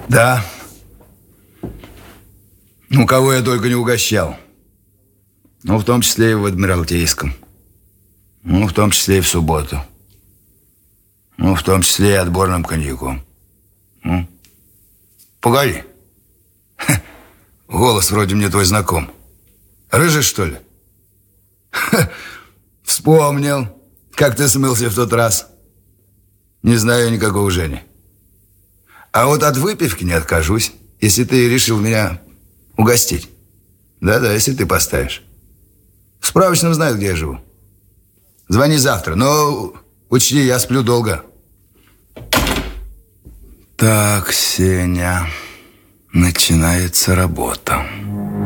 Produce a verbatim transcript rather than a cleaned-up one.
Да. Ну, кого я только не угощал. Ну, в том числе и в Адмиралтейском. Ну, в том числе и в субботу. Ну, в том числе и отборным коньяком. Ну, погоди. Ха, голос вроде мне твой знаком. Рыжий, что ли? Ха, вспомнил, как ты смылся в тот раз. Не знаю никакого Жени. А вот от выпивки не откажусь, если ты решил меня угостить. Да-да, если ты поставишь. В справочном знаю, где я живу. Звони завтра, но учти, я сплю долго. Так, Сеня, начинается работа.